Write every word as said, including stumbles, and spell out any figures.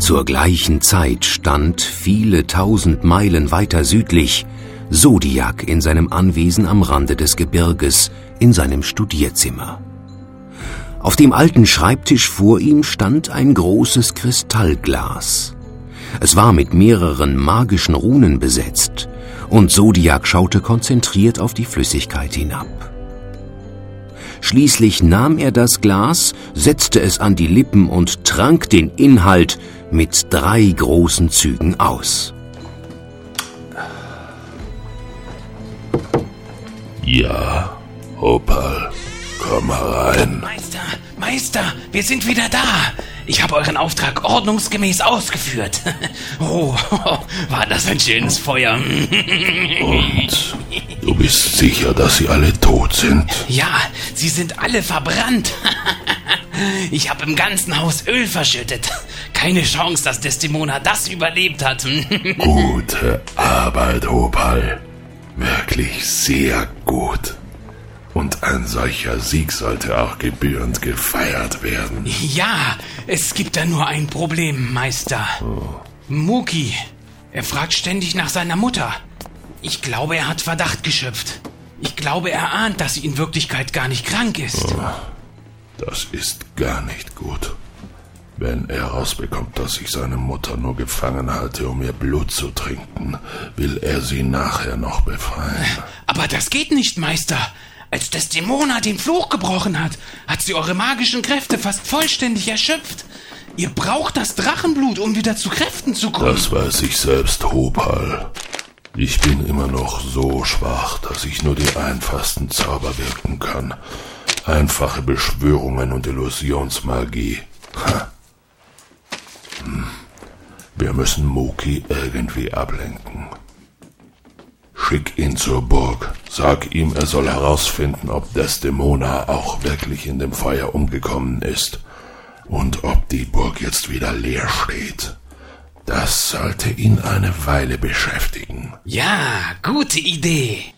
Zur gleichen Zeit stand, viele tausend Meilen weiter südlich, Zodiac in seinem Anwesen am Rande des Gebirges in seinem Studierzimmer. Auf dem alten Schreibtisch vor ihm stand ein großes Kristallglas. Es war mit mehreren magischen Runen besetzt, und Zodiac schaute konzentriert auf die Flüssigkeit hinab. Schließlich nahm er das Glas, setzte es an die Lippen und trank den Inhalt mit drei großen Zügen aus. Ja, Hopal, komm herein. Meister, Meister, wir sind wieder da. Ich habe euren Auftrag ordnungsgemäß ausgeführt. Oh, war das ein schönes Feuer. Und du bist sicher, dass sie alle tot sind? Ja, sie sind alle verbrannt. Ich habe im ganzen Haus Öl verschüttet. Keine Chance, dass Desdemona das überlebt hat. Gute Arbeit, Hopal. Wirklich sehr gut. Und ein solcher Sieg sollte auch gebührend gefeiert werden. Ja, es gibt da nur ein Problem, Meister. Oh. Muki, er fragt ständig nach seiner Mutter. Ich glaube, er hat Verdacht geschöpft. Ich glaube, er ahnt, dass sie in Wirklichkeit gar nicht krank ist. Oh, das ist gar nicht gut. Wenn er rausbekommt, dass ich seine Mutter nur gefangen halte, um ihr Blut zu trinken, will er sie nachher noch befreien. Aber das geht nicht, Meister. Als Desdemona den Fluch gebrochen hat, hat sie eure magischen Kräfte fast vollständig erschöpft. Ihr braucht das Drachenblut, um wieder zu Kräften zu kommen. Das weiß ich selbst, Hopal. Ich bin immer noch so schwach, dass ich nur die einfachsten Zauber wirken kann. Einfache Beschwörungen und Illusionsmagie. Ha. Hm. Wir müssen Muki irgendwie ablenken. Schick ihn zur Burg. Sag ihm, er soll herausfinden, ob Desdemona auch wirklich in dem Feuer umgekommen ist. Und ob die Burg jetzt wieder leer steht. Das sollte ihn eine Weile beschäftigen. Ja, gute Idee.